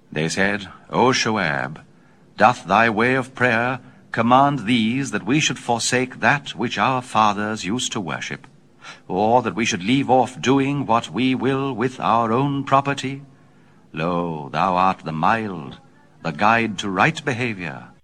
They said, O Shoab, doth thy way of prayer command these that we should forsake that which our fathers used to worship, or that we should leave off doing what we will with our own property? Lo, thou art the mild, the guide to right behavior,